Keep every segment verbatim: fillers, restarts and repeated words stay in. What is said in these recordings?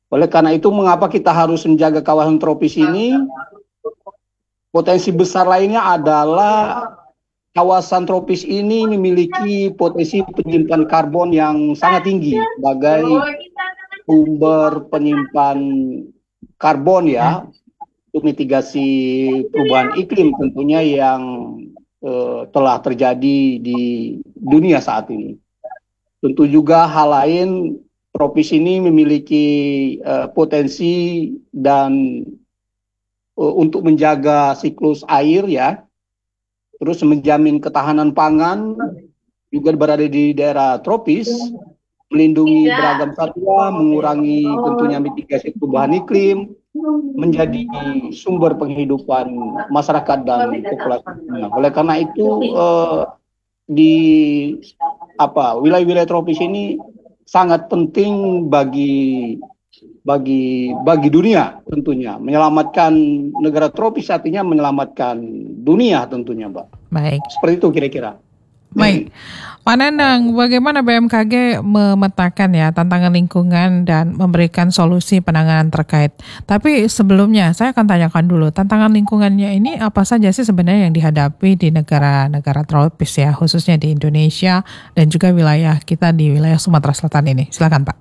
Oleh karena itu, mengapa kita harus menjaga kawasan tropis ini? Potensi besar lainnya adalah kawasan tropis ini memiliki potensi penyimpan karbon yang sangat tinggi sebagai sumber penyimpan karbon ya untuk mitigasi perubahan iklim tentunya yang eh, telah terjadi di dunia saat ini. Tentu juga hal lain, tropis ini memiliki eh, potensi dan eh, untuk menjaga siklus air ya, terus menjamin ketahanan pangan juga berada di daerah tropis, melindungi beragam satwa, mengurangi tentunya mitigasi perubahan iklim, menjadi sumber penghidupan masyarakat dan populasinya. Oleh karena itu eh, di apa wilayah-wilayah tropis ini sangat penting bagi bagi bagi dunia tentunya. Menyelamatkan negara tropis artinya menyelamatkan dunia tentunya, Mbak. Baik. Seperti itu kira-kira. Baik, Pak Nanang, bagaimana B M K G memetakan ya tantangan lingkungan dan memberikan solusi penanganan terkait. Tapi sebelumnya saya akan tanyakan dulu, tantangan lingkungannya ini apa saja sih sebenarnya yang dihadapi di negara-negara tropis ya, khususnya di Indonesia dan juga wilayah kita di wilayah Sumatera Selatan ini. Silakan Pak.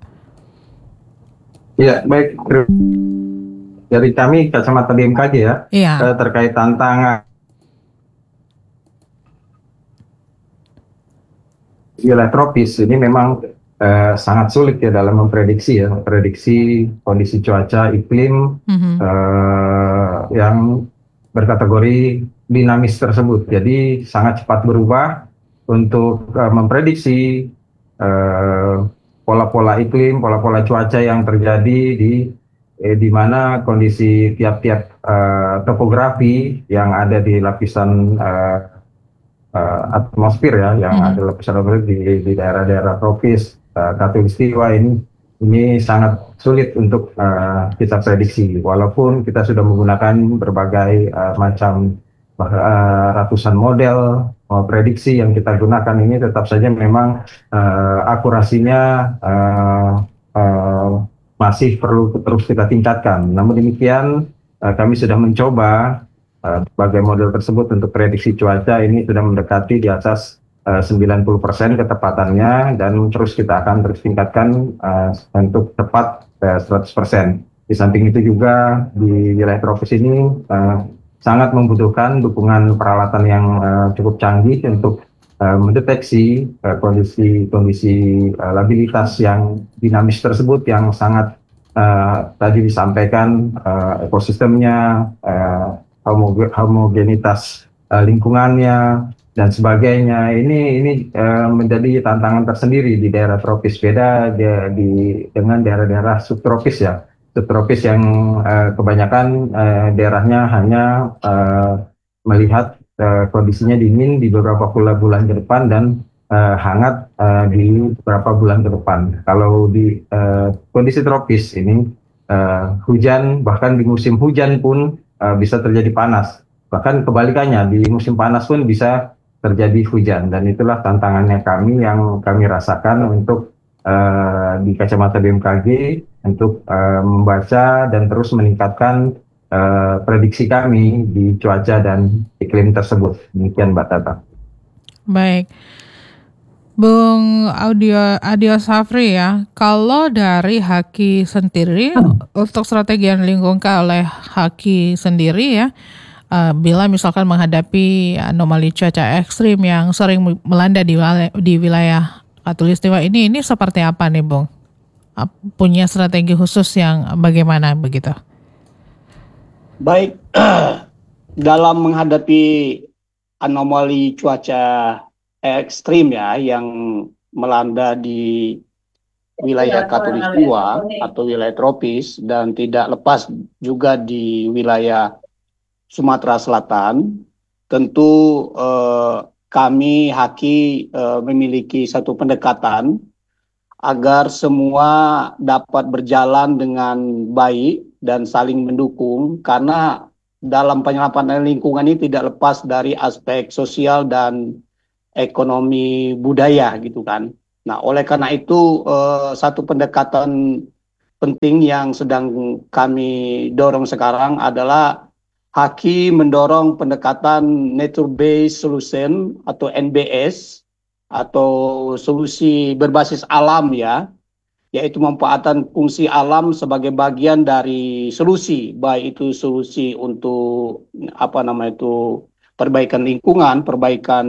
Ya, baik. Dari kami kacamata B M K G ya, Iya. terkait tantangan wilayah tropis ini memang eh, sangat sulit ya dalam memprediksi ya, memprediksi kondisi cuaca iklim mm-hmm. eh, yang berkategori dinamis tersebut. Jadi sangat cepat berubah untuk eh, memprediksi eh, pola-pola iklim, pola-pola cuaca yang terjadi di eh, di mana kondisi tiap-tiap eh, topografi yang ada di lapisan eh, uh, atmosfer ya, yang mm-hmm. ada lapisan atmosfer di, di daerah-daerah tropis, uh, khatulistiwa ini ini sangat sulit untuk uh, kita prediksi. Walaupun kita sudah menggunakan berbagai uh, macam uh, ratusan model uh, prediksi yang kita gunakan, ini tetap saja memang uh, akurasinya uh, uh, masih perlu terus kita tingkatkan. Namun demikian, uh, kami sudah mencoba Uh, berbagai model tersebut untuk prediksi cuaca ini sudah mendekati di atas uh, sembilan puluh persen ketepatannya, dan terus kita akan terus tingkatkan uh, untuk tepat uh, seratus persen. Di samping itu juga di wilayah tropis ini uh, sangat membutuhkan dukungan peralatan yang uh, cukup canggih untuk uh, mendeteksi uh, kondisi-kondisi uh, labilitas yang dinamis tersebut yang sangat uh, tadi disampaikan uh, ekosistemnya, uh, homogenitas uh, lingkungannya dan sebagainya. Ini ini uh, menjadi tantangan tersendiri di daerah tropis, beda di, di dengan daerah-daerah subtropis ya. Subtropis yang uh, kebanyakan uh, daerahnya hanya uh, melihat uh, kondisinya dingin di beberapa bulan-bulan ke depan dan uh, hangat uh, di beberapa bulan ke depan. Kalau di uh, kondisi tropis ini uh, hujan, bahkan di musim hujan pun Uh, bisa terjadi panas. Bahkan kebalikannya, di musim panas pun bisa terjadi hujan. Dan itulah tantangannya kami yang kami rasakan untuk uh, di kacamata B M K G untuk uh, membaca dan terus meningkatkan uh, prediksi kami di cuaca dan iklim tersebut. Demikian Mbak Tata. Baik. Bung Audio Adio Safri ya, kalau dari Haki sendiri hmm. untuk strategi yang dilingkungkan oleh Haki sendiri ya, uh, bila misalkan menghadapi anomali cuaca ekstrim yang sering melanda di wilayah, di wilayah khatulistiwa ini, ini seperti apa nih Bung? Uh, punya strategi khusus yang bagaimana begitu? Baik, dalam menghadapi anomali cuaca ekstrim ya yang melanda di wilayah khatulistiwa atau wilayah tropis dan tidak lepas juga di wilayah Sumatera Selatan, tentu eh, kami Haki eh, memiliki satu pendekatan agar semua dapat berjalan dengan baik dan saling mendukung, karena dalam penyelamatan lingkungan ini tidak lepas dari aspek sosial dan ekonomi budaya gitu kan. Nah, oleh karena itu eh, satu pendekatan penting yang sedang kami dorong sekarang adalah Haki mendorong pendekatan Nature Based Solution atau N B S atau solusi berbasis alam ya, yaitu memanfaatkan fungsi alam sebagai bagian dari solusi, baik itu solusi untuk apa nama itu perbaikan lingkungan, perbaikan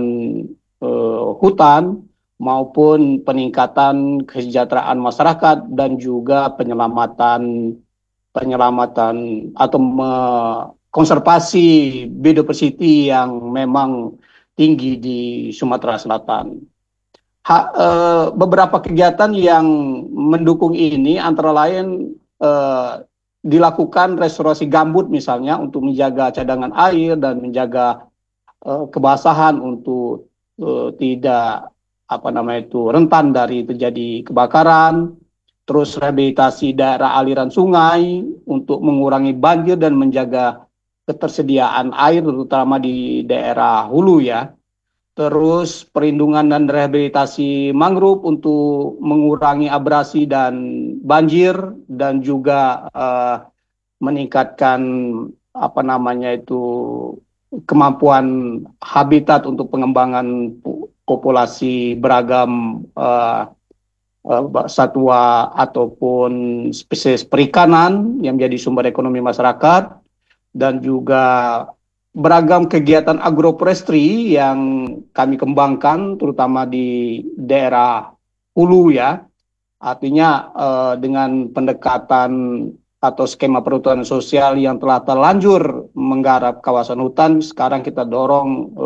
eh, hutan maupun peningkatan kesejahteraan masyarakat dan juga penyelamatan penyelamatan atau me- konservasi biodiversity yang memang tinggi di Sumatera Selatan. Ha, eh, beberapa kegiatan yang mendukung ini antara lain eh, dilakukan restorasi gambut misalnya untuk menjaga cadangan air dan menjaga eh, kebasahan untuk eh, tidak apa namanya itu rentan dari terjadi kebakaran. Terus rehabilitasi daerah aliran sungai untuk mengurangi banjir dan menjaga ketersediaan air terutama di daerah hulu ya. Terus perlindungan dan rehabilitasi mangrove untuk mengurangi abrasi dan banjir dan juga eh, meningkatkan apa namanya itu kemampuan habitat untuk pengembangan populasi beragam eh, eh, satwa ataupun spesies perikanan yang menjadi sumber ekonomi masyarakat dan juga beragam kegiatan agroforestry yang kami kembangkan terutama di daerah hulu ya. Artinya eh, dengan pendekatan atau skema perhutanan sosial yang telah terlanjur menggarap kawasan hutan, sekarang kita dorong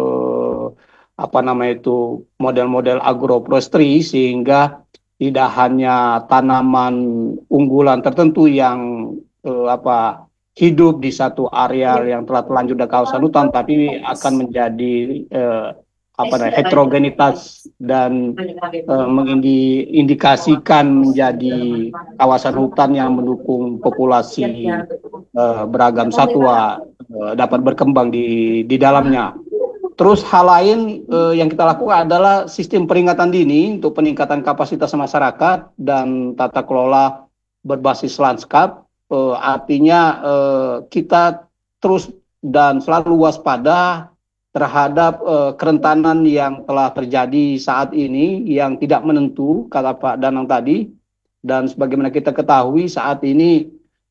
eh, apa namanya itu model-model agroforestry sehingga tidak hanya tanaman unggulan tertentu yang eh, apa hidup di satu areal yang telah terlanjur dari kawasan hutan, tapi akan menjadi eh, apa namanya heterogenitas dan eh, mengindikasikan menjadi kawasan hutan yang mendukung populasi eh, beragam satwa eh, dapat berkembang di di dalamnya. Terus hal lain eh, yang kita lakukan adalah sistem peringatan dini untuk peningkatan kapasitas masyarakat dan tata kelola berbasis lanskap. Uh, artinya uh, kita terus dan selalu waspada terhadap uh, kerentanan yang telah terjadi saat ini yang tidak menentu, kata Pak Danang tadi. Dan sebagaimana kita ketahui saat ini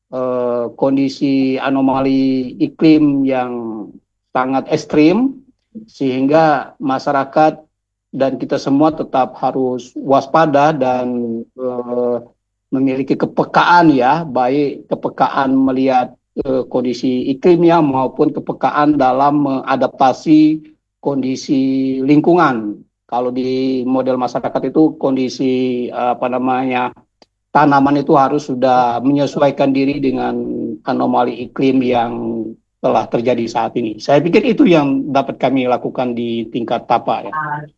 uh, kondisi anomali iklim yang sangat ekstrim sehingga masyarakat dan kita semua tetap harus waspada dan uh, memiliki kepekaan ya, baik kepekaan melihat eh, kondisi iklimnya maupun kepekaan dalam mengadaptasi kondisi lingkungan. Kalau di model masyarakat itu kondisi apa namanya tanaman itu harus sudah menyesuaikan diri dengan anomali iklim yang telah terjadi saat ini. Saya pikir itu yang dapat kami lakukan di tingkat Tapa ya.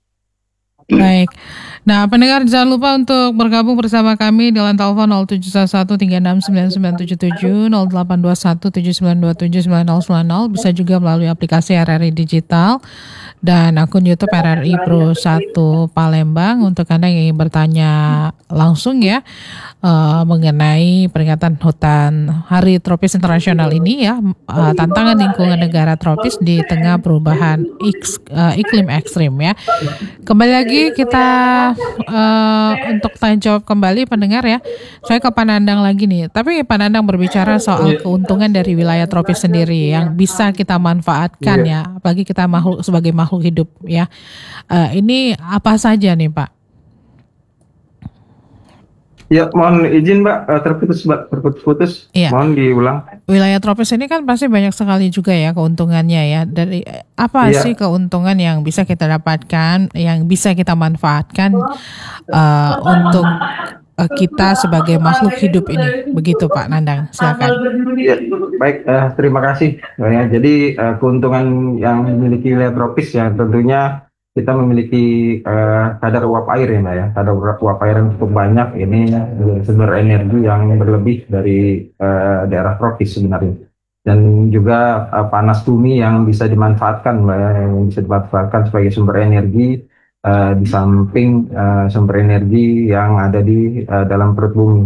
Baik. Nah, pendengar jangan lupa untuk bergabung bersama kami di line telepon nol tujuh satu tiga enam sembilan sembilan tujuh tujuh, nol delapan dua satu tujuh sembilan dua tujuh sembilan nol sembilan nol. Bisa juga melalui aplikasi R R I Digital dan akun YouTube R R I Pro satu Palembang untuk Anda yang ingin bertanya langsung ya uh, mengenai peringatan hutan Hari Tropis Internasional ini ya, uh, tantangan lingkungan negara tropis di tengah perubahan ik, uh, iklim ekstrim ya. Kembali lagi kita uh, untuk tanya jawab kembali pendengar ya. Saya ke Pak Nandang lagi nih. Tapi Pak Nandang berbicara soal keuntungan dari wilayah tropis sendiri yang bisa kita manfaatkan ya, apalagi kita makhluk sebagai makhluk hidup ya. Uh, ini apa saja nih Pak? Ya, mohon izin Mbak, uh, terputus Mbak, terputus-putus. Iya. Mohon diulang. Wilayah tropis ini kan pasti banyak sekali juga ya keuntungannya ya. Dari apa Iya. sih keuntungan yang bisa kita dapatkan, yang bisa kita manfaatkan uh, untuk uh, kita sebagai makhluk hidup ini? Begitu Pak Nandang, silakan. Ya, baik, uh, terima kasih. Ya, jadi uh, keuntungan yang dimiliki wilayah tropis ya tentunya kita memiliki uh, kadar uap air ya Mbak ya, kadar uap air yang cukup banyak. Ini sumber energi yang berlebih dari uh, daerah tropis sebenarnya, dan juga uh, panas bumi yang bisa dimanfaatkan Mbak ya, yang bisa dimanfaatkan sebagai sumber energi uh, di samping uh, sumber energi yang ada di uh, dalam perut bumi.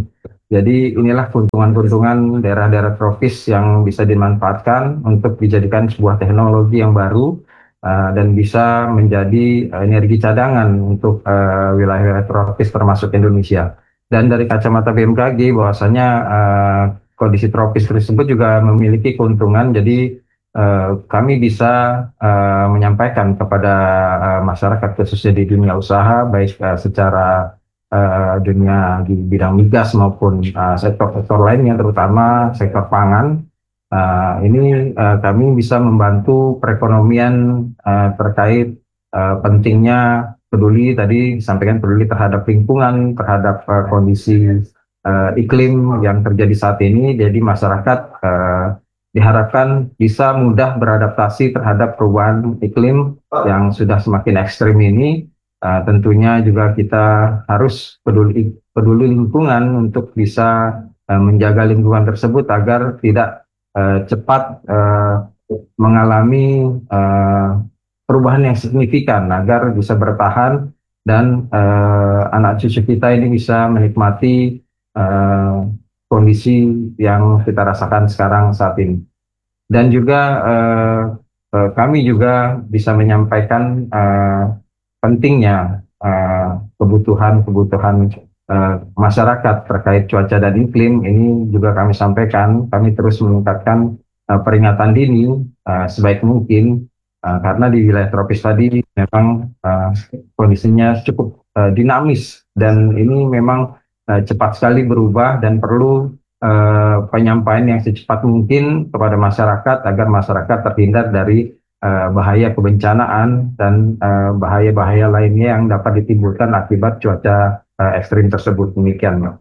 Jadi inilah keuntungan-keuntungan daerah-daerah tropis yang bisa dimanfaatkan untuk dijadikan sebuah teknologi yang baru uh, dan bisa menjadi uh, energi cadangan untuk uh, wilayah tropis termasuk Indonesia. Dan dari kacamata B M K G bahwasanya uh, kondisi tropis tersebut juga memiliki keuntungan. Jadi uh, kami bisa uh, menyampaikan kepada uh, masyarakat khususnya di dunia usaha baik uh, secara uh, dunia di bidang migas maupun uh, sektor-sektor lainnya, terutama sektor pangan. Uh, ini uh, kami bisa membantu perekonomian uh, terkait uh, pentingnya peduli tadi disampaikan peduli terhadap lingkungan, terhadap uh, kondisi uh, iklim yang terjadi saat ini. Jadi masyarakat uh, diharapkan bisa mudah beradaptasi terhadap perubahan iklim yang sudah semakin ekstrim ini. Uh, tentunya juga kita harus peduli peduli lingkungan untuk bisa uh, menjaga lingkungan tersebut agar tidak uh, cepat uh, mengalami uh, perubahan yang signifikan, agar bisa bertahan dan uh, anak cucu kita ini bisa menikmati uh, kondisi yang kita rasakan sekarang saat ini. Dan juga uh, uh, kami juga bisa menyampaikan uh, pentingnya kebutuhan-kebutuhan uh, uh, masyarakat terkait cuaca dan iklim. Ini juga kami sampaikan, kami terus meningkatkan uh, peringatan dini uh, sebaik mungkin, uh, karena di wilayah tropis tadi memang uh, kondisinya cukup uh, dinamis, dan ini memang uh, cepat sekali berubah dan perlu uh, penyampaian yang secepat mungkin kepada masyarakat agar masyarakat terhindar dari Uh, bahaya kebencanaan dan uh, bahaya-bahaya lainnya yang dapat ditimbulkan akibat cuaca uh, ekstrim tersebut. Demikian, Mbak.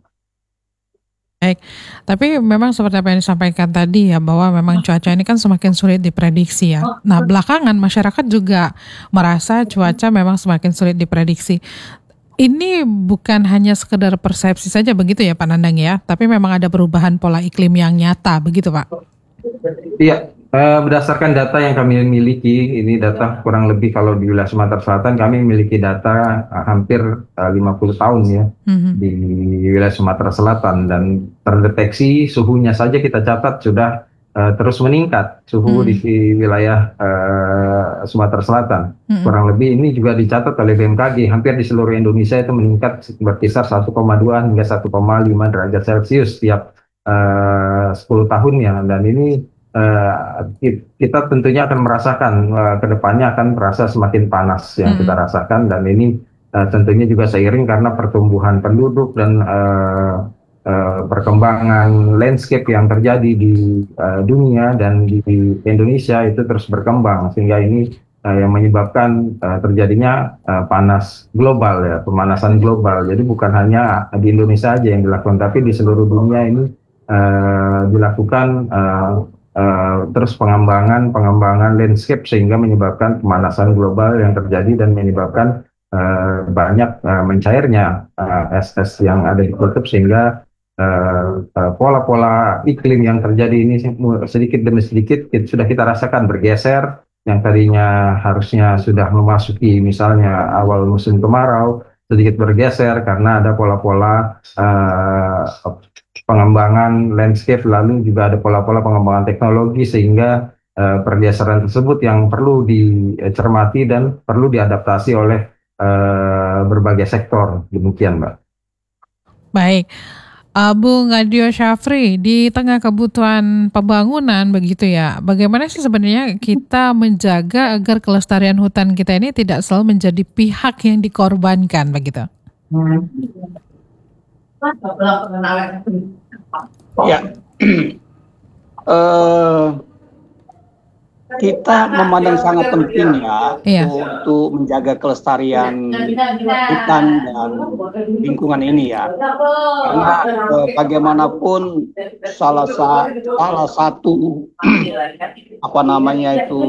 Baik, tapi memang seperti apa yang disampaikan tadi ya, bahwa memang cuaca ini kan semakin sulit diprediksi ya. Nah, belakangan masyarakat juga merasa cuaca memang semakin sulit diprediksi. Ini bukan hanya sekedar persepsi saja begitu ya Pak Nandang ya, tapi memang ada perubahan pola iklim yang nyata begitu Pak? Iya. Uh, berdasarkan data yang kami miliki, ini data kurang lebih kalau di wilayah Sumatera Selatan kami memiliki data uh, hampir uh, lima puluh tahun ya mm-hmm. di wilayah Sumatera Selatan, dan terdeteksi suhunya saja kita catat sudah uh, terus meningkat suhu mm-hmm. di wilayah uh, Sumatera Selatan. Mm-hmm. Kurang lebih ini juga dicatat oleh B M K G, hampir di seluruh Indonesia itu meningkat berkisar satu koma dua hingga satu koma lima derajat Celcius setiap uh, sepuluh tahunnya, dan ini Uh, kita tentunya akan merasakan uh, kedepannya akan terasa semakin panas yang hmm. kita rasakan, dan ini uh, tentunya juga seiring karena pertumbuhan penduduk dan uh, uh, perkembangan landscape yang terjadi di uh, dunia dan di, di Indonesia itu terus berkembang, sehingga ini uh, yang menyebabkan uh, terjadinya uh, panas global ya, pemanasan global. Jadi bukan hanya di Indonesia aja yang dilakukan, tapi di seluruh dunia ini uh, dilakukan uh, Uh, terus pengembangan pengembangan landscape sehingga menyebabkan pemanasan global yang terjadi dan menyebabkan uh, banyak uh, mencairnya uh, es-es yang ada di kutub, sehingga uh, uh, pola-pola iklim yang terjadi ini sedikit demi sedikit kita, sudah kita rasakan bergeser. Yang tadinya harusnya sudah memasuki misalnya awal musim kemarau, sedikit bergeser karena ada pola-pola uh, pengembangan landscape, lalu juga ada pola-pola pengembangan teknologi, sehingga uh, pergeseran tersebut yang perlu dicermati dan perlu diadaptasi oleh uh, berbagai sektor. Demikian, Mbak. Baik, uh, Bung Adio Syafri, di tengah kebutuhan pembangunan begitu ya, bagaimana sih sebenarnya kita menjaga agar kelestarian hutan kita ini tidak selalu menjadi pihak yang dikorbankan begitu? Hmm. Ya, uh, kita memandang sangat penting ya iya. untuk menjaga kelestarian hutan dan lingkungan ini ya, karena uh, bagaimanapun salah, sa salah satu apa namanya itu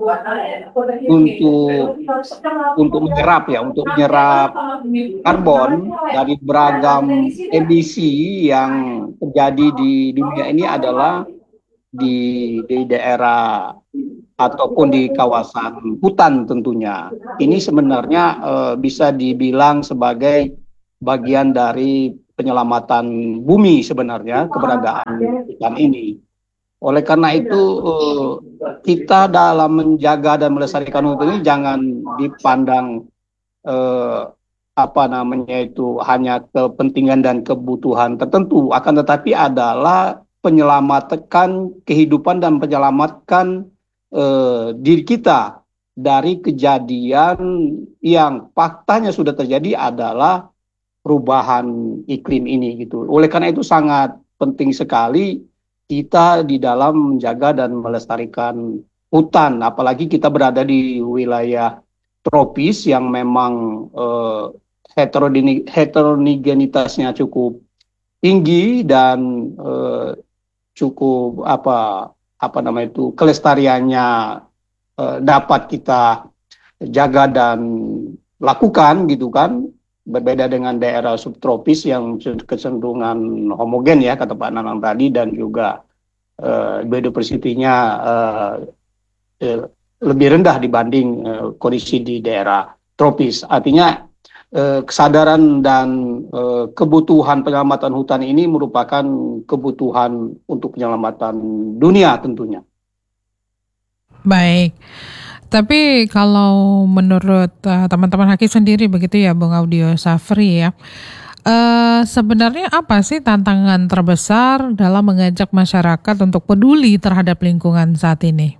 untuk untuk menyerap ya, untuk menyerap karbon dari beragam emisi yang terjadi di dunia ini adalah di di daerah ataupun di kawasan hutan tentunya. Ini sebenarnya uh, bisa dibilang sebagai bagian dari penyelamatan bumi sebenarnya, keberadaan hutan ini. Oleh karena itu eh, kita dalam menjaga dan melestarikan hutan ini jangan dipandang eh, apa namanya itu hanya kepentingan dan kebutuhan tertentu, akan tetapi adalah penyelamatkan kehidupan dan penyelamatkan eh, diri kita dari kejadian yang faktanya sudah terjadi adalah perubahan iklim ini gitu. Oleh karena itu sangat penting sekali kita di dalam menjaga dan melestarikan hutan, apalagi kita berada di wilayah tropis yang memang eh, heterogeneitasnya cukup tinggi dan eh, cukup apa apa namanya itu kelestariannya eh, dapat kita jaga dan lakukan gitu kan, berbeda dengan daerah subtropis yang kecenderungan homogen ya kata Pak Nanang tadi, dan juga eh, biodiversity-nya eh, eh, lebih rendah dibanding eh, kondisi di daerah tropis. Artinya eh, kesadaran dan eh, kebutuhan penyelamatan hutan ini merupakan kebutuhan untuk penyelamatan dunia tentunya. Baik. Tapi kalau menurut uh, teman-teman Haki sendiri begitu ya Bung Audio Safri ya, uh, sebenarnya apa sih tantangan terbesar dalam mengajak masyarakat untuk peduli terhadap lingkungan saat ini?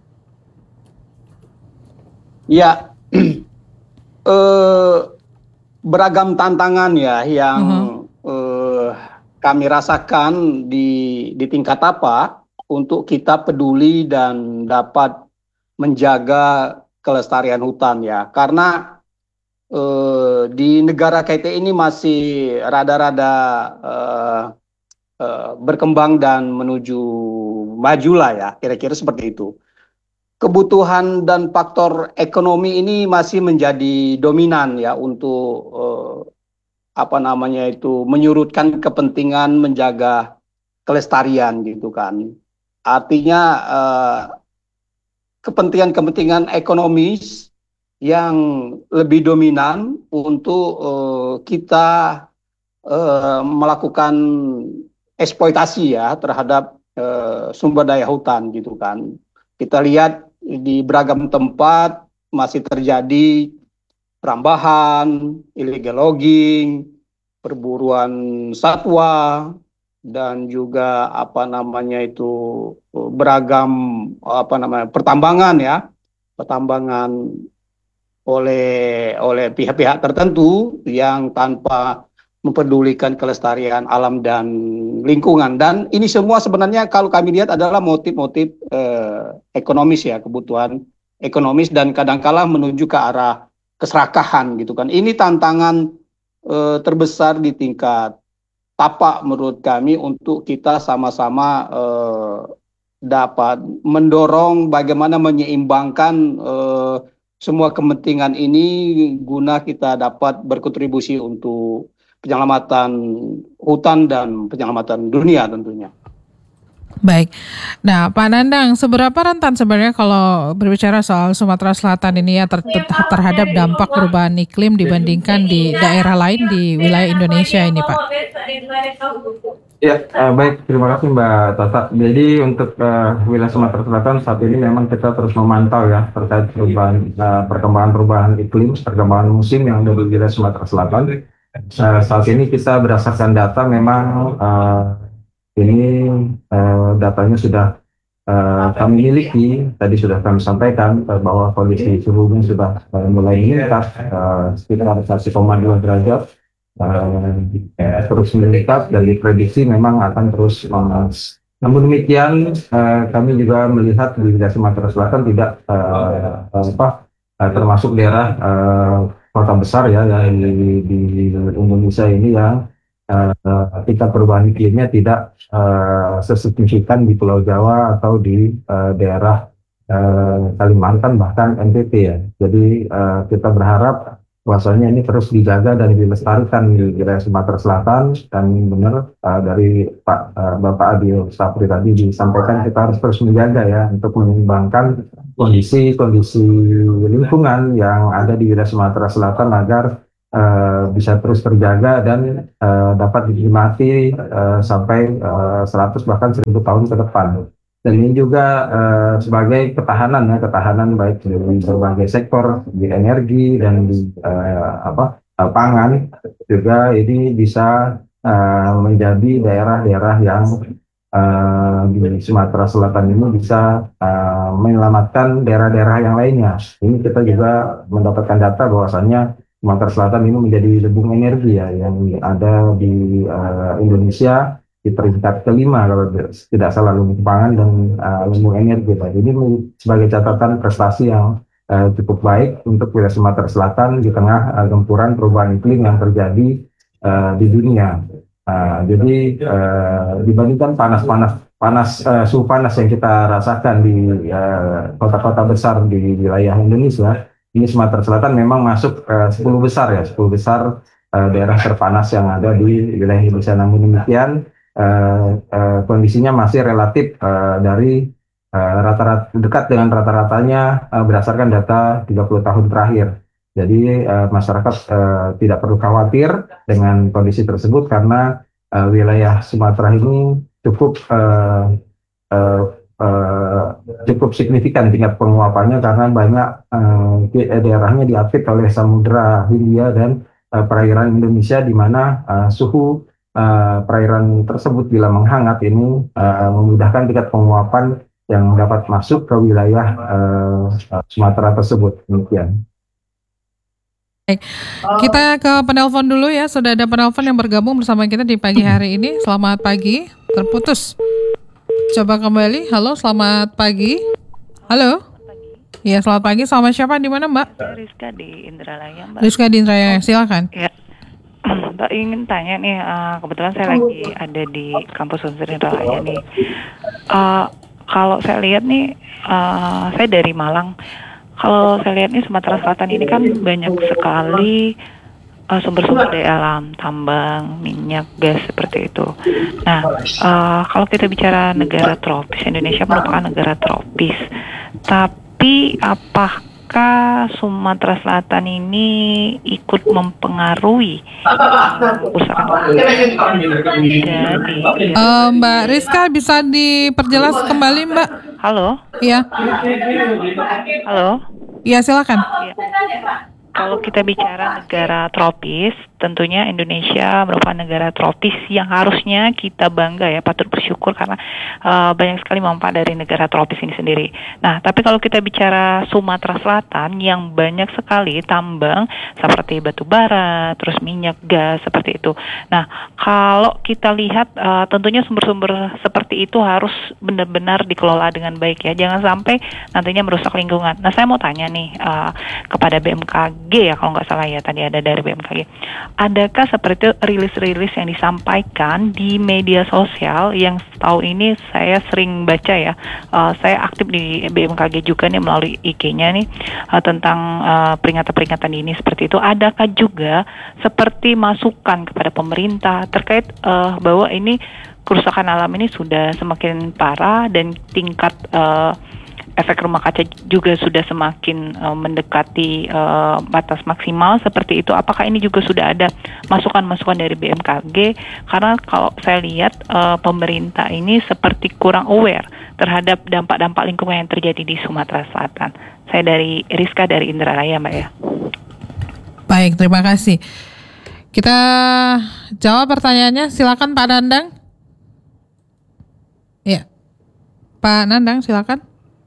Ya, eh, beragam tantangan ya yang uh-huh. eh, kami rasakan di di tingkat apa untuk kita peduli dan dapat menjaga kelestarian hutan ya, karena eh, di negara kita ini masih rada-rada eh, eh, berkembang dan menuju maju lah ya, kira-kira seperti itu. Kebutuhan dan faktor ekonomi ini masih menjadi dominan ya untuk eh, apa namanya itu menyurutkan kepentingan menjaga kelestarian gitu kan. Artinya eh, kepentingan-kepentingan ekonomis yang lebih dominan untuk uh, kita uh, melakukan eksploitasi ya terhadap uh, sumber daya hutan gitu kan. Kita lihat di beragam tempat masih terjadi perambahan, illegal logging, perburuan satwa, dan juga apa namanya itu beragam apa namanya pertambangan ya, pertambangan oleh oleh pihak-pihak tertentu yang tanpa mempedulikan kelestarian alam dan lingkungan. Dan ini semua sebenarnya kalau kami lihat adalah motif-motif eh, ekonomis ya, kebutuhan ekonomis, dan kadangkala menuju ke arah keserakahan gitu kan. Ini tantangan eh, terbesar di tingkat tapak menurut kami untuk kita sama-sama eh, dapat mendorong bagaimana menyeimbangkan eh, semua kepentingan ini guna kita dapat berkontribusi untuk penyelamatan hutan dan penyelamatan dunia tentunya. Baik. Nah, Pak Nandang, seberapa rentan sebenarnya kalau berbicara soal Sumatera Selatan ini ya ter- ter- terhadap dampak perubahan iklim dibandingkan di daerah lain di wilayah Indonesia ini, Pak? Ya, uh, baik. Terima kasih Mbak Tata. Jadi untuk uh, wilayah Sumatera Selatan saat ini memang kita terus memantau ya terkait perubahan uh, perkembangan perubahan iklim, perkembangan musim yang ada di wilayah Sumatera Selatan. Uh, saat ini kita berdasarkan data memang uh, ini uh, datanya sudah uh, kami miliki, tadi sudah kami sampaikan uh, bahwa kondisi suhu bumi sudah uh, mulai meningkat uh, sekitar satu koma dua derajat, uh, uh, terus meningkat dan diprediksi memang akan terus memanas. Namun demikian uh, kami juga melihat di wilayah Sumatera Selatan tidak uh, apa uh, termasuk daerah uh, kota besar ya, ya di, di Indonesia ini yang Uh, tingkat perubahan iklimnya tidak uh, sesignifikan di Pulau Jawa atau di uh, daerah uh, Kalimantan bahkan N T T ya. Jadi uh, kita berharap bahwasanya ini terus dijaga dan dilestarikan di wilayah Sumatera Selatan, dan benar uh, dari Pak uh, Bapak Audio Safri tadi disampaikan kita harus terus menjaga ya untuk menyeimbangkan kondisi-kondisi lingkungan yang ada di wilayah Sumatera Selatan agar uh, bisa terus terjaga dan uh, dapat dinikmati uh, sampai uh, seratus bahkan seribu tahun ke depan. Dan ini juga uh, sebagai ketahanan ya, ketahanan baik di berbagai sektor, di energi dan di uh, apa uh, pangan juga ini bisa uh, menjadi daerah-daerah yang uh, di Sumatera Selatan ini bisa uh, menyelamatkan daerah-daerah yang lainnya. Ini kita juga mendapatkan data bahwasannya Sumatera Selatan ini menjadi lumbung energi ya yang ada di uh, Indonesia di peringkat kelima kalau tidak salah, lumbung pangan dan uh, lumbung energi. Pak. Ini sebagai catatan prestasi yang uh, cukup baik untuk wilayah Sumatera Selatan di tengah uh, gempuran perubahan iklim yang terjadi uh, di dunia. Uh, jadi uh, dibandingkan panas-panas panas uh, suhu panas yang kita rasakan di kota-kota uh, besar di wilayah Indonesia, ini Sumatera Selatan memang masuk uh, sepuluh besar ya, sepuluh besar uh, daerah terpanas yang ada di wilayah Indonesia. Namun demikian Uh, uh, kondisinya masih relatif uh, dari uh, rata-rata dekat dengan rata-ratanya uh, berdasarkan data tiga puluh tahun terakhir. Jadi uh, masyarakat uh, tidak perlu khawatir dengan kondisi tersebut karena uh, wilayah Sumatera ini cukup uh, uh, uh, cukup signifikan tingkat penguapannya karena banyak uh, daerahnya diapit oleh Samudra Hindia dan uh, perairan Indonesia di mana uh, suhu Uh, perairan tersebut bila menghangat ini uh, memudahkan tingkat penguapan yang dapat masuk ke wilayah uh, Sumatera tersebut. Demikian. Baik, kita ke penelpon dulu ya. Sudah ada penelpon yang bergabung bersama kita di pagi hari ini. Selamat pagi. Terputus. Coba kembali. Halo, selamat pagi. Halo. Iya, selamat pagi. Sama siapa? Di mana, Mbak? Rizka di Indralaya, Mbak. Rizka di Indralaya. Silakan. Ya. Mbak ingin tanya nih, uh, kebetulan saya lagi ada di kampus Unsur Indralaya nih. Uh, kalau saya lihat nih, uh, saya dari Malang. Kalau saya lihat nih Sumatera Selatan ini kan banyak sekali uh, sumber-sumber daya alam, tambang, minyak, gas seperti itu. Nah, uh, kalau kita bicara negara tropis, Indonesia merupakan negara tropis. Tapi apakah apakah Sumatera Selatan ini ikut mempengaruhi usaha jadi uh, Mbak Rizka bisa diperjelas kembali, Mbak? Halo? Iya. Halo? Iya, silakan. Ya. Kalau kita bicara negara tropis, tentunya Indonesia merupakan negara tropis yang harusnya kita bangga ya, patut bersyukur karena uh, banyak sekali manfaat dari negara tropis ini sendiri. Nah, tapi kalau kita bicara Sumatera Selatan yang banyak sekali tambang seperti batu bara, terus minyak, gas, seperti itu. Nah, kalau kita lihat uh, tentunya sumber-sumber seperti itu harus benar-benar dikelola dengan baik ya, jangan sampai nantinya merusak lingkungan. Nah, saya mau tanya nih uh, kepada B M K G ya, kalau nggak salah ya, tadi ada dari B M K G. Adakah seperti rilis-rilis yang disampaikan di media sosial yang setahu ini saya sering baca ya, uh, saya aktif di B M K G juga nih melalui I G-nya nih uh, tentang uh, peringatan-peringatan ini seperti itu. Adakah juga seperti masukan kepada pemerintah terkait uh, bahwa ini kerusakan alam ini sudah semakin parah dan tingkat uh, efek rumah kaca juga sudah semakin uh, mendekati uh, batas maksimal seperti itu. Apakah ini juga sudah ada masukan-masukan dari B M K G? Karena kalau saya lihat uh, pemerintah ini seperti kurang aware terhadap dampak-dampak lingkungan yang terjadi di Sumatera Selatan. Saya dari Rizka dari Indralaya, Mbak ya. Baik, terima kasih. Kita jawab pertanyaannya. Silakan Pak Nandang. Ya, Pak Nandang, silakan.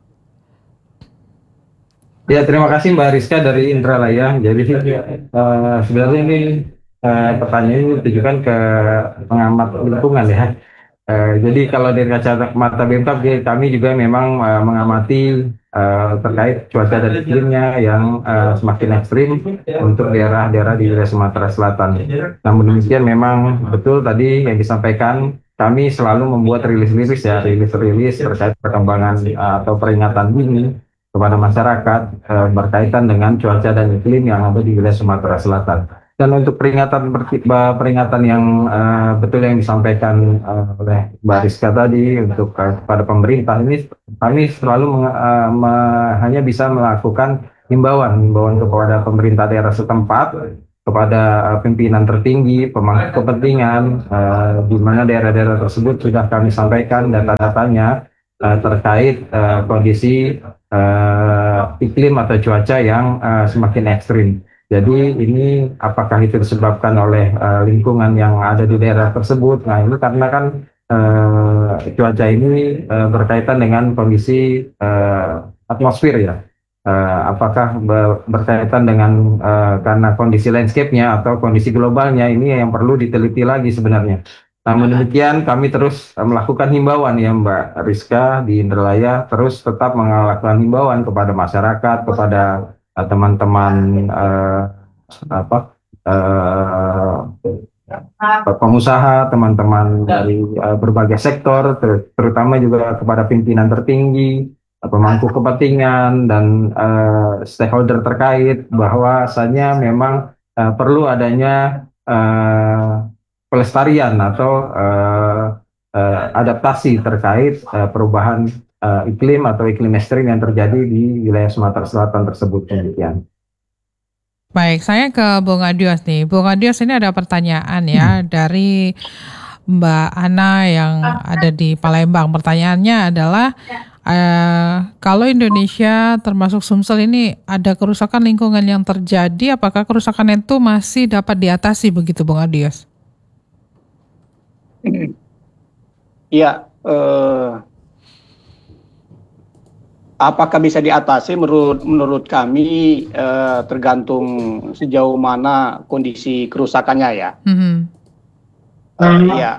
Ya, terima kasih Mbak Rizka dari Indralaya. Jadi uh, sebenarnya ini uh, pertanyaan ini ditujukan ke pengamat lingkungan ya. Uh, jadi kalau dari kacamata B M K G, kami juga memang uh, mengamati uh, terkait cuaca dan iklimnya yang uh, semakin ekstrim untuk daerah-daerah di wilayah Sumatera Selatan. Namun demikian memang betul tadi yang disampaikan, kami selalu membuat rilis-rilis ya, rilis-rilis terkait perkembangan uh, atau peringatan dini kepada masyarakat eh, berkaitan dengan cuaca dan iklim yang ada di wilayah Sumatera Selatan. Dan untuk peringatan peringatan yang uh, betul yang disampaikan uh, oleh Mbak Rizka tadi untuk uh, kepada pemerintah ini, kami selalu uh, me, hanya bisa melakukan himbauan himbauan kepada pemerintah daerah setempat kepada uh, pimpinan tertinggi, pemangku kepentingan, uh, di mana daerah-daerah tersebut sudah kami sampaikan data-datanya uh, terkait uh, kondisi uh, iklim atau cuaca yang uh, semakin ekstrim. Jadi ini apakah itu disebabkan oleh uh, lingkungan yang ada di daerah tersebut? Nah ini karena kan uh, cuaca ini uh, berkaitan dengan kondisi uh, atmosfer ya. Uh, apakah ber- berkaitan dengan uh, karena kondisi landscape-nya atau kondisi globalnya, ini yang perlu diteliti lagi sebenarnya. Namun demikian kami terus uh, melakukan himbauan ya Mbak Rizka di Indralaya, terus tetap melakukan himbauan kepada masyarakat, kepada uh, teman-teman uh, apa uh, pengusaha, teman-teman dari uh, berbagai sektor, ter- terutama juga kepada pimpinan tertinggi, pemangku kepentingan dan uh, stakeholder terkait, bahwasanya memang uh, perlu adanya uh, pelestarian atau uh, uh, adaptasi terkait uh, perubahan uh, iklim atau iklim ekstrim yang terjadi di wilayah Sumatera Selatan tersebut. Demikian. Baik, saya ke Bung Adios nih. Bung Adios, ini ada pertanyaan ya hmm. dari Mbak Ana yang ada di Palembang. Pertanyaannya adalah, Uh, kalau Indonesia termasuk Sumsel ini ada kerusakan lingkungan yang terjadi, apakah kerusakan itu masih dapat diatasi begitu, Bung Adios? Ya, uh, apakah bisa diatasi? Menurut menurut kami uh, tergantung sejauh mana kondisi kerusakannya ya. Mm-hmm. Uh, ya.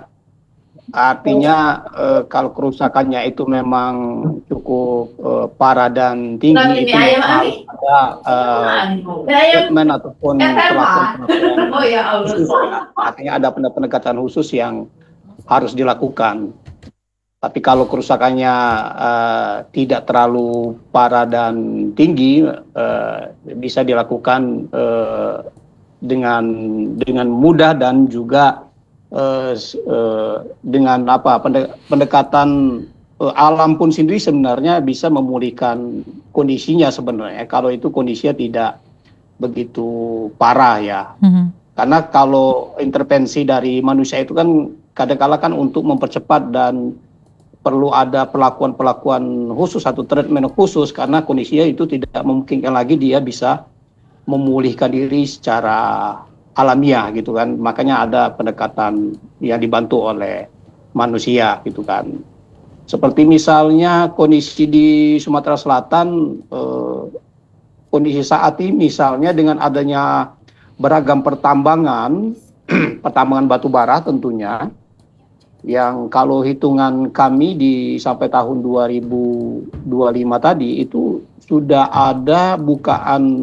Artinya eh, kalau kerusakannya itu memang cukup eh, parah dan tinggi, itu harus ada eh, treatment ataupun perlakuan khusus ya. Artinya ada pendekatan khusus yang harus dilakukan. Tapi kalau kerusakannya eh, tidak terlalu parah dan tinggi, eh, bisa dilakukan eh, dengan dengan mudah dan juga Uh, uh, dengan apa pendekatan uh, alam pun sendiri sebenarnya bisa memulihkan kondisinya sebenarnya kalau itu kondisinya tidak begitu parah ya. Mm-hmm. Karena kalau intervensi dari manusia itu kan kadang-kala kan untuk mempercepat dan perlu ada perlakuan-perlakuan khusus atau treatment khusus karena kondisinya itu tidak memungkinkan lagi dia bisa memulihkan diri secara alamiah gitu kan, makanya ada pendekatan yang dibantu oleh manusia gitu kan. Seperti misalnya kondisi di Sumatera Selatan, eh, kondisi saat ini misalnya dengan adanya beragam pertambangan, pertambangan batu bara tentunya, yang kalau hitungan kami di sampai tahun dua ribu dua puluh lima tadi itu sudah ada bukaan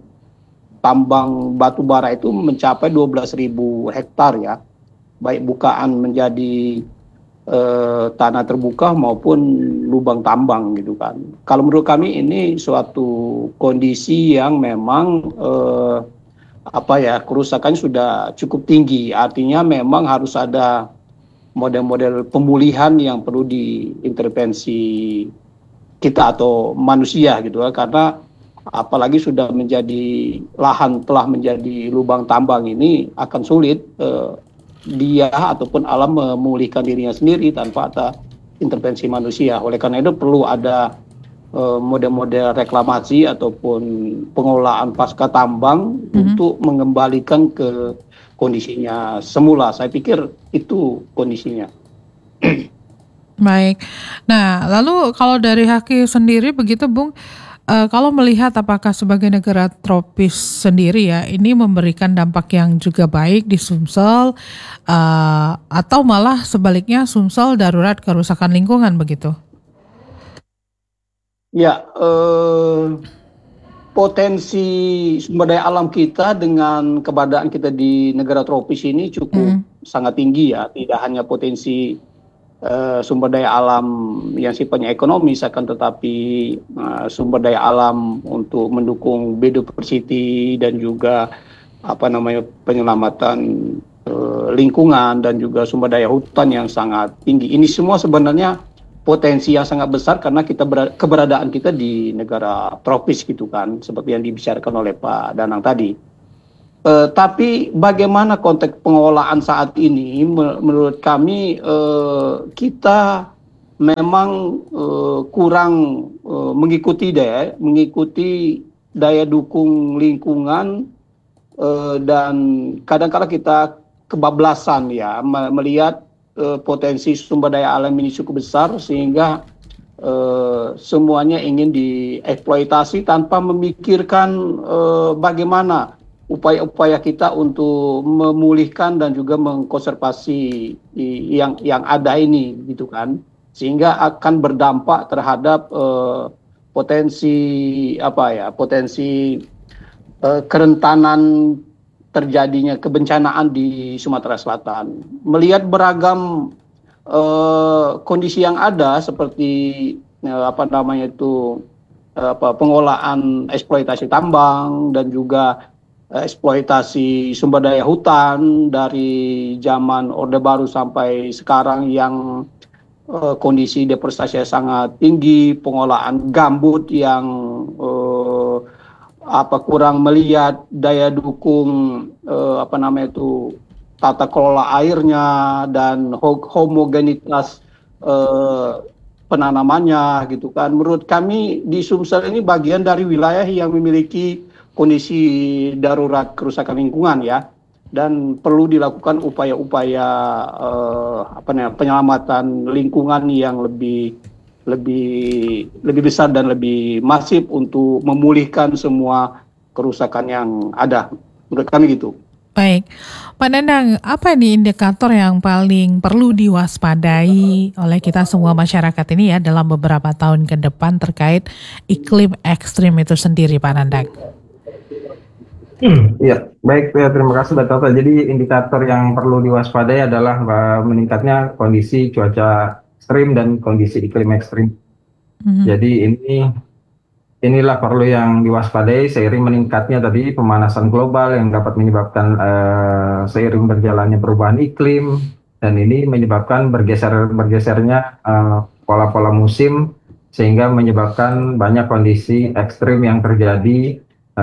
tambang batu bara itu mencapai dua belas ribu hektar ya, baik bukaan menjadi eh, tanah terbuka maupun lubang tambang gitu kan. Kalau menurut kami ini suatu kondisi yang memang eh, apa ya kerusakannya sudah cukup tinggi, artinya memang harus ada model-model pemulihan yang perlu diintervensi kita atau manusia gitu kan, karena apalagi sudah menjadi lahan telah menjadi lubang tambang ini akan sulit eh, dia ataupun alam memulihkan dirinya sendiri tanpa ada intervensi manusia. Oleh karena itu perlu ada eh, model-model reklamasi ataupun pengelolaan pasca tambang mm-hmm. untuk mengembalikan ke kondisinya semula. Saya pikir itu kondisinya. Baik. Nah, lalu kalau dari Haki sendiri begitu, Bung, Uh, kalau melihat apakah sebagai negara tropis sendiri ya, ini memberikan dampak yang juga baik di Sumsel uh, atau malah sebaliknya Sumsel darurat kerusakan lingkungan begitu? Ya, uh, potensi sumber daya alam kita dengan keberadaan kita di negara tropis ini cukup mm. sangat tinggi ya, tidak hanya potensi Uh, sumber daya alam yang sifatnya ekonomis, akan tetapi uh, sumber daya alam untuk mendukung biodiversity dan juga apa namanya penyelamatan uh, lingkungan dan juga sumber daya hutan yang sangat tinggi. Ini semua sebenarnya potensi yang sangat besar karena kita ber- keberadaan kita di negara tropis gitu kan, seperti yang dibicarakan oleh Pak Danang tadi. Uh, tapi bagaimana konteks pengelolaan saat ini? Menurut kami uh, kita memang uh, kurang uh, mengikuti daya, mengikuti daya dukung lingkungan uh, dan kadang-kadang kita kebablasan ya melihat uh, potensi sumber daya alam ini cukup besar sehingga uh, semuanya ingin dieksploitasi tanpa memikirkan uh, bagaimana upaya-upaya kita untuk memulihkan dan juga mengkonservasi yang yang ada ini gitu kan, sehingga akan berdampak terhadap uh, potensi apa ya potensi uh, kerentanan terjadinya kebencanaan di Sumatera Selatan. Melihat beragam uh, kondisi yang ada seperti uh, apa namanya itu uh, apa pengolahan eksploitasi tambang dan juga eksploitasi sumber daya hutan dari zaman Orde Baru sampai sekarang yang uh, kondisi deforestasi sangat tinggi, pengolahan gambut yang uh, apa kurang melihat daya dukung uh, apa namanya itu tata kelola airnya dan homogenitas uh, penanamannya gitu kan. Menurut kami di Sumsel ini bagian dari wilayah yang memiliki kondisi darurat kerusakan lingkungan ya, dan perlu dilakukan upaya-upaya eh, apa namanya penyelamatan lingkungan yang lebih lebih lebih besar dan lebih masif untuk memulihkan semua kerusakan yang ada. Menurut kami gitu. Baik, Pak Nandang, apa nih indikator yang paling perlu diwaspadai oleh kita semua masyarakat ini ya dalam beberapa tahun ke depan terkait iklim ekstrim itu sendiri, Pak Nandang? Iya, baik ya, terima kasih Mbak Tata. Jadi indikator yang perlu diwaspadai adalah uh, meningkatnya kondisi cuaca ekstrim dan kondisi iklim ekstrim. Mm-hmm. Jadi ini inilah perlu yang diwaspadai seiring meningkatnya tadi pemanasan global yang dapat menyebabkan uh, seiring berjalannya perubahan iklim, dan ini menyebabkan bergeser bergesernya uh, pola-pola musim sehingga menyebabkan banyak kondisi ekstrim yang terjadi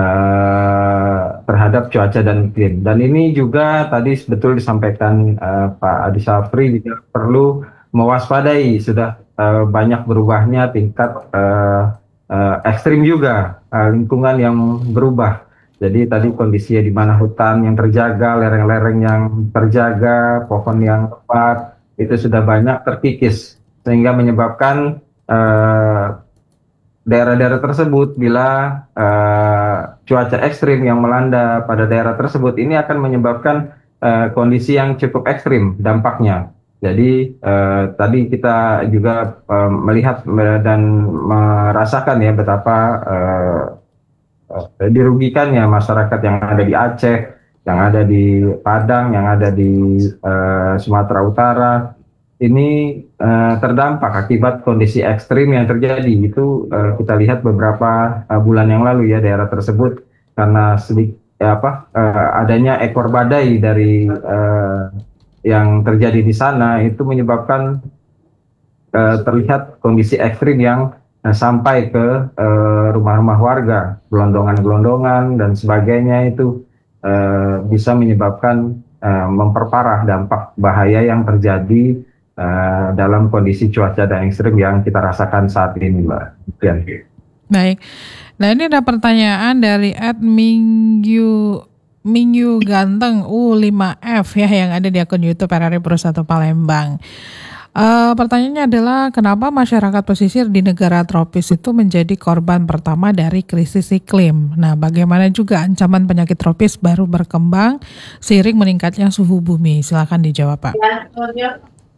Uh, terhadap cuaca dan iklim. Dan ini juga tadi betul disampaikan uh, Pak Adi Syafri juga perlu mewaspadai sudah uh, banyak berubahnya tingkat uh, uh, ekstrim juga uh, lingkungan yang berubah. Jadi tadi kondisinya di mana hutan yang terjaga, lereng-lereng yang terjaga, pohon yang lebat itu sudah banyak terkikis sehingga menyebabkan uh, daerah-daerah tersebut bila uh, cuaca ekstrim yang melanda pada daerah tersebut ini akan menyebabkan uh, kondisi yang cukup ekstrim dampaknya. Jadi uh, tadi kita juga uh, melihat dan merasakan ya betapa uh, uh, dirugikannya masyarakat yang ada di Aceh, yang ada di Padang, yang ada di uh, Sumatera Utara. Ini uh, terdampak akibat kondisi ekstrim yang terjadi. Itu uh, kita lihat beberapa uh, bulan yang lalu ya daerah tersebut karena sedikit ya apa uh, adanya ekor badai dari uh, yang terjadi di sana itu menyebabkan uh, terlihat kondisi ekstrim yang uh, sampai ke uh, rumah-rumah warga, gelondongan-gelondongan dan sebagainya itu uh, bisa menyebabkan uh, memperparah dampak bahaya yang terjadi Uh, dalam kondisi cuaca dan ekstrim yang kita rasakan saat ini, Mbak. Ya. Baik. Nah ini ada pertanyaan dari at Mingyu Mingyu Ganteng U lima F ya yang ada di akun YouTube R R I Pro satu Palembang. Uh, pertanyaannya adalah kenapa masyarakat pesisir di negara tropis itu menjadi korban pertama dari krisis iklim? Nah, bagaimana juga ancaman penyakit tropis baru berkembang seiring meningkatnya suhu bumi? Silakan dijawab, Pak. Ya,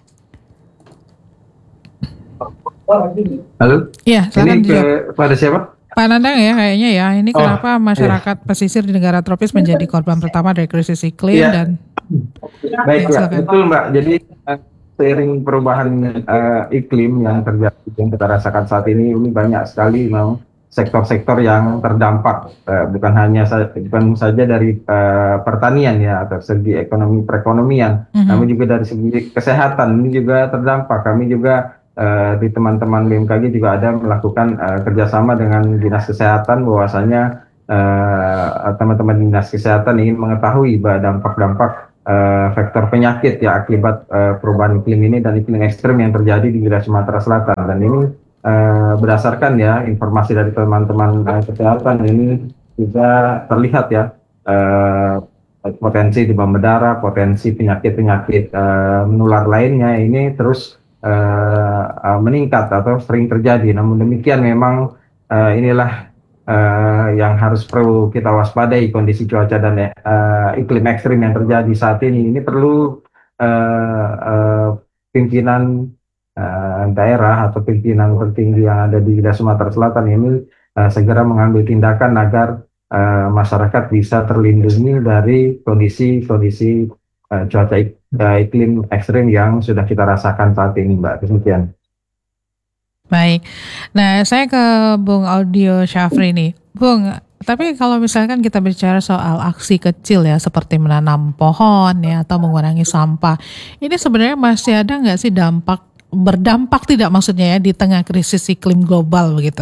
Halo? Iya, ini ke, pada siapa? Pak Nandang ya kayaknya ya. Ini oh, kenapa masyarakat iya. pesisir di negara tropis menjadi korban pertama dari krisis iklim iya. dan baik ya, betul Mbak. Jadi seiring perubahan uh, iklim yang terjadi yang kita rasakan saat ini ini banyak sekali memang sektor-sektor yang terdampak uh, bukan hanya sa- bukan saja dari uh, pertanian ya atau segi ekonomi perekonomian, mm-hmm. namun juga dari segi kesehatan ini juga terdampak. Kami juga Uh, di teman-teman B M K G juga ada melakukan uh, kerjasama dengan dinas kesehatan bahwasanya uh, teman-teman dinas kesehatan ingin mengetahui bahwa dampak-dampak uh, faktor penyakit ya akibat uh, perubahan iklim ini dan iklim ekstrim yang terjadi di wilayah Sumatera Selatan. Dan ini uh, berdasarkan ya informasi dari teman-teman uh, kesehatan ini juga terlihat ya uh, potensi demam berdarah, potensi penyakit-penyakit uh, menular lainnya ini terus uh, uh, meningkat atau sering terjadi. Namun demikian memang uh, inilah uh, yang harus perlu kita waspadai, kondisi cuaca dan uh, iklim ekstrim yang terjadi saat ini. Ini perlu uh, uh, pimpinan uh, daerah atau pimpinan tertinggi yang ada di wilayah Sumatera Selatan ini uh, segera mengambil tindakan agar uh, masyarakat bisa terlindungi dari kondisi-kondisi uh, cuaca ik uh, iklim ekstrim yang sudah kita rasakan saat ini, Mbak. Demikian. Baik, nah saya ke Bung Audio Syafri nih, Bung. Tapi kalau misalkan kita bicara soal aksi kecil ya, seperti menanam pohon ya atau mengurangi sampah, ini sebenarnya masih ada nggak sih dampak berdampak tidak maksudnya ya di tengah krisis iklim global begitu?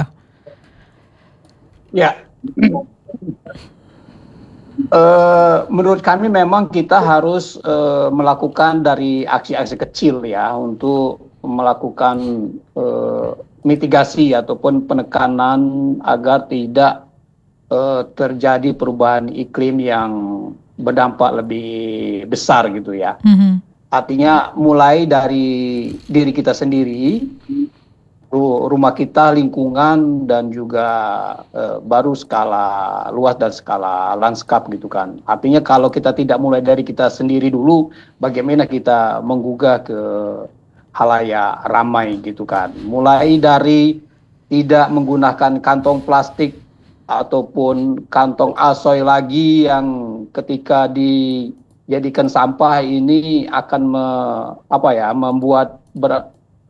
Ya, uh, menurut kami memang kita harus uh, melakukan dari aksi-aksi kecil ya untuk melakukan uh, mitigasi ataupun penekanan agar tidak uh, terjadi perubahan iklim yang berdampak lebih besar gitu ya. Mm-hmm. Artinya mulai dari diri kita sendiri, rumah kita, lingkungan, dan juga uh, baru skala luas dan skala lanskap gitu kan. Artinya kalau kita tidak mulai dari kita sendiri dulu, bagaimana kita menggugah ke halayak ramai gitu kan. Mulai dari tidak menggunakan kantong plastik ataupun kantong asoy lagi yang ketika dijadikan sampah ini akan me, apa ya membuat ber,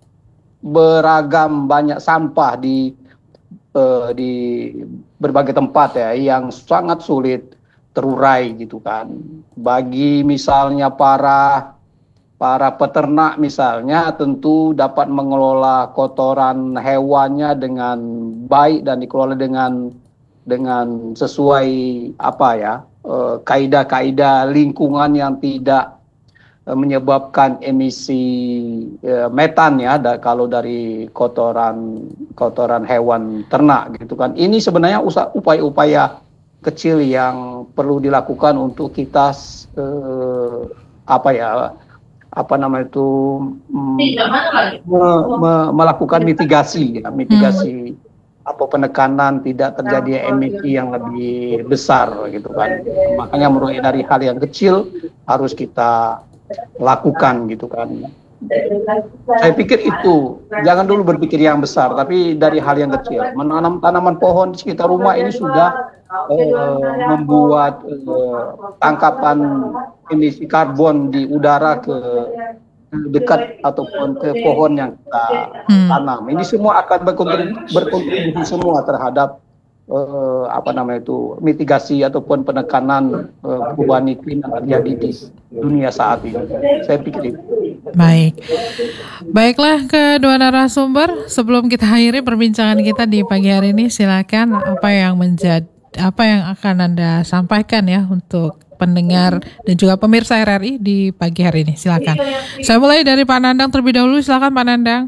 beragam banyak sampah di uh, di berbagai tempat ya yang sangat sulit terurai gitu kan. Bagi misalnya para Para peternak misalnya tentu dapat mengelola kotoran hewannya dengan baik dan dikelola dengan dengan sesuai apa ya eh, kaidah-kaidah lingkungan yang tidak eh, menyebabkan emisi eh, metan ya da, kalau dari kotoran kotoran hewan ternak gitu kan. Ini sebenarnya usaha upaya-upaya kecil yang perlu dilakukan untuk kita eh, apa ya apa nama itu mm, me, me, melakukan mitigasi ya, mitigasi hmm. apa penekanan tidak terjadi emisi yang lebih besar gitu kan. Makanya mulai dari hal yang kecil harus kita lakukan gitu kan. Saya pikir itu, jangan dulu berpikir yang besar, tapi dari hal yang kecil. Menanam tanaman pohon di sekitar rumah ini sudah eh, membuat eh, tangkapan emisi karbon di udara ke dekat ataupun ke pohon yang kita hmm. tanam. Ini semua akan berkontribusi, berkontribusi semua terhadap Uh, apa namanya itu mitigasi ataupun penekanan uh, perubahan iklim yang terjadi di dunia saat ini. Saya pikir itu. Baik, baiklah kedua narasumber. Sebelum kita akhiri perbincangan kita di pagi hari ini, silakan apa yang menjadi apa yang akan Anda sampaikan ya untuk pendengar dan juga pemirsa R R I di pagi hari ini. Silakan. Saya mulai dari Pak Nandang terlebih dahulu. Silakan Pak Nandang.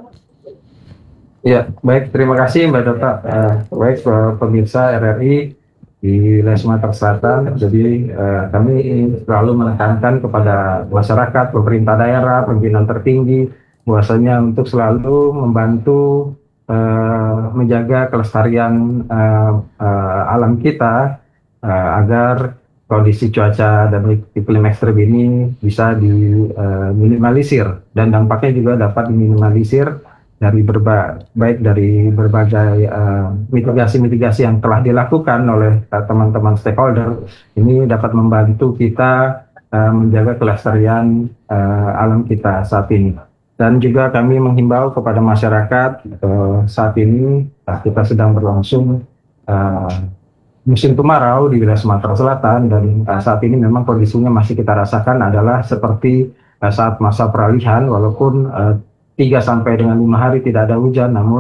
Ya, baik. Terima kasih Mbak Dota. Uh, baik, pemirsa R R I di wilayah Sumatera Selatan. Jadi uh, kami selalu menekankan kepada masyarakat, pemerintah daerah, pimpinan tertinggi, bahwasanya untuk selalu membantu uh, menjaga kelestarian uh, uh, alam kita uh, agar kondisi cuaca dan iklim ekstrim ini bisa diminimalisir uh, dan dampaknya juga dapat diminimalisir dari berba baik dari berbagai mitigasi-mitigasi uh, yang telah dilakukan oleh uh, teman-teman stakeholder. Ini dapat membantu kita uh, menjaga kelestarian uh, alam kita saat ini. Dan juga kami menghimbau kepada masyarakat uh, saat ini uh, kita sedang berlangsung uh, musim kemarau di wilayah Sumatera Selatan dan uh, saat ini memang kondisinya masih kita rasakan adalah seperti uh, saat masa peralihan, walaupun uh, tiga sampai dengan lima hari tidak ada hujan, namun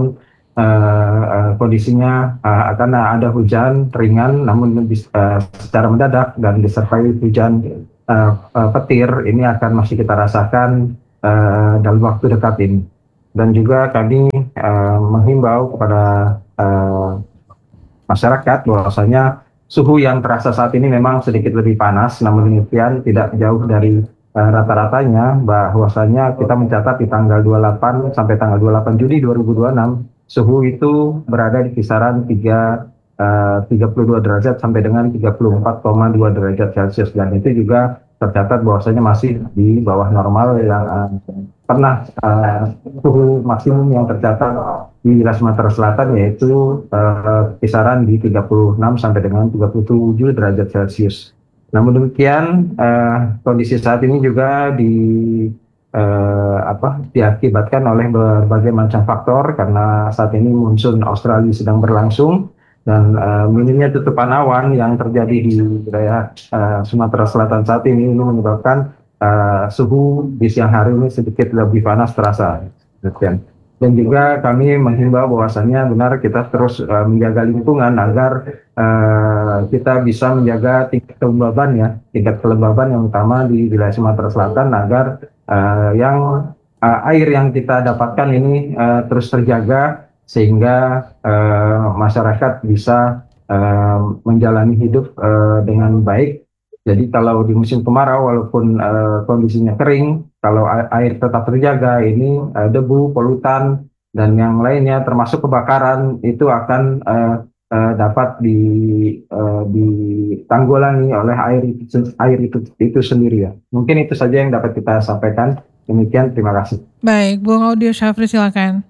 uh, uh, kondisinya uh, akan ada hujan ringan namun uh, secara mendadak dan disertai hujan uh, uh, petir. Ini akan masih kita rasakan uh, dalam waktu dekat ini. Dan juga kami uh, menghimbau kepada uh, masyarakat bahwasanya suhu yang terasa saat ini memang sedikit lebih panas, namun demikian tidak jauh dari uh, rata-ratanya, bahwasanya kita mencatat di tanggal dua puluh delapan sampai tanggal dua puluh delapan Juli dua ribu dua puluh enam suhu itu berada di kisaran tiga, uh, tiga puluh dua derajat sampai dengan tiga puluh empat koma dua derajat Celcius, dan itu juga tercatat bahwasanya masih di bawah normal yang uh, pernah uh, suhu maksimum yang tercatat di wilayah Sumatera Selatan, yaitu uh, kisaran di tiga puluh enam sampai dengan tiga puluh tujuh derajat Celcius. Namun demikian uh, kondisi saat ini juga di uh, apa diakibatkan oleh berbagai macam faktor, karena saat ini monsun Australia sedang berlangsung dan uh, minimnya tutupan awan yang terjadi di wilayah uh, Sumatera Selatan saat ini ini menyebabkan uh, suhu di siang hari ini sedikit lebih panas terasa. Demikian. Dan juga kami menghimbau bahwasannya benar kita terus uh, menjaga lingkungan agar uh, kita bisa menjaga tingkat kelembaban ya, tingkat kelembaban yang utama di wilayah Sumatera Selatan agar uh, yang uh, air yang kita dapatkan ini uh, terus terjaga sehingga uh, masyarakat bisa uh, menjalani hidup uh, dengan baik. Jadi kalau di musim kemarau walaupun uh, kondisinya kering, kalau air tetap terjaga, ini uh, debu, polutan, dan yang lainnya termasuk kebakaran itu akan uh, uh, dapat di, uh, ditanggulangi oleh air itu, air itu, itu sendiri ya. Mungkin itu saja yang dapat kita sampaikan. Demikian, terima kasih. Baik, Bung Audio Syafri silakan.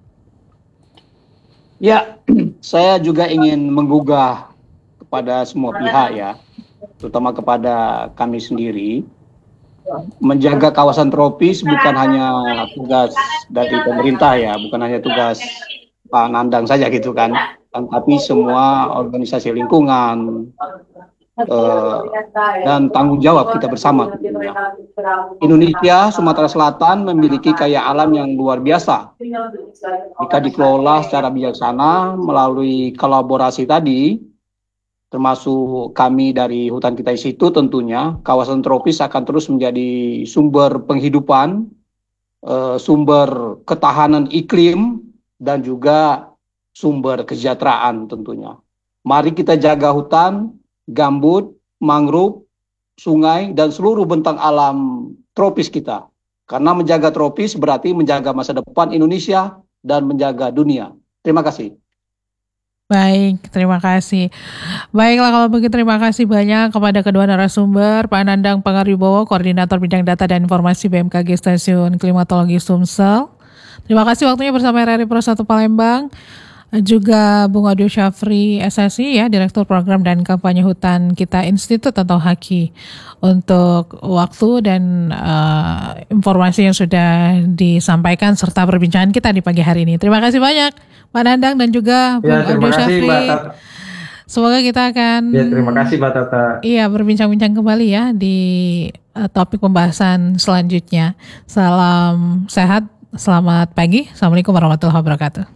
Ya, saya juga ingin menggugah kepada semua pihak ya, terutama kepada kami sendiri. Menjaga kawasan tropis bukan hanya tugas dari pemerintah ya, bukan hanya tugas Pak Nandang saja gitu kan, tapi semua organisasi lingkungan eh, dan tanggung jawab kita bersama tentunya. Indonesia, Sumatera Selatan memiliki kaya alam yang luar biasa. Jika dikelola secara bijaksana melalui kolaborasi tadi, termasuk kami dari Hutan Kita Situ, tentunya kawasan tropis akan terus menjadi sumber penghidupan, eh, sumber ketahanan iklim, dan juga sumber kesejahteraan tentunya. Mari kita jaga hutan, gambut, mangrove, sungai, dan seluruh bentang alam tropis kita. Karena menjaga tropis berarti menjaga masa depan Indonesia dan menjaga dunia. Terima kasih. Baik, terima kasih. Baiklah kalau begitu, terima kasih banyak kepada kedua narasumber, Pak Nandang Pangaribowo, Koordinator Bidang Data dan Informasi B M K G Stasiun Klimatologi Sumsel. Terima kasih waktunya bersama R R I Pro satu Palembang. Juga Bung Audio Syafri S S I ya, Direktur Program dan Kampanye Hutan Kita Institut atau HAKI, untuk waktu dan uh, informasi yang sudah disampaikan serta perbincangan kita di pagi hari ini. Terima kasih banyak Pak Nandang dan juga Bung Ya, Audio Syafri. Semoga kita akan ya, terima kasih Mbak Tata. Iya, berbincang-bincang kembali ya di uh, topik pembahasan selanjutnya. Salam sehat, selamat pagi. Assalamualaikum warahmatullahi wabarakatuh.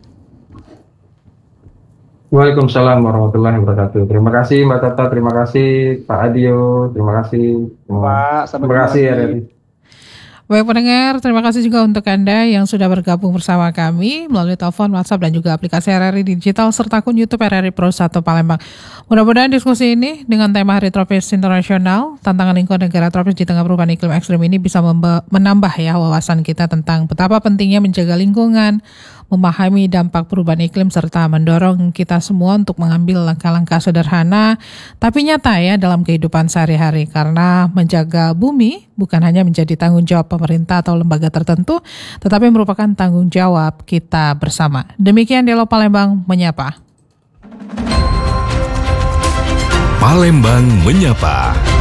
Waalaikumsalam warahmatullahi wabarakatuh. Terima kasih Mbak Tata, terima kasih Pak Adio, terima kasih. Pak, terima kasih R R I. Baik pendengar, terima kasih juga untuk Anda yang sudah bergabung bersama kami melalui telepon, WhatsApp, dan juga aplikasi R R I Digital serta akun YouTube R R I Pro satu Palembang. Mudah-mudahan diskusi ini dengan tema Hari Tropis Internasional, tantangan lingkungan negara tropis di tengah perubahan iklim ekstrim ini bisa memba- menambah ya wawasan kita tentang betapa pentingnya menjaga lingkungan, memahami dampak perubahan iklim, serta mendorong kita semua untuk mengambil langkah-langkah sederhana tapi nyata ya dalam kehidupan sehari-hari, karena menjaga bumi bukan hanya menjadi tanggung jawab pemerintah atau lembaga tertentu, tetapi merupakan tanggung jawab kita bersama. Demikian Dialog Palembang Menyapa. Palembang Menyapa.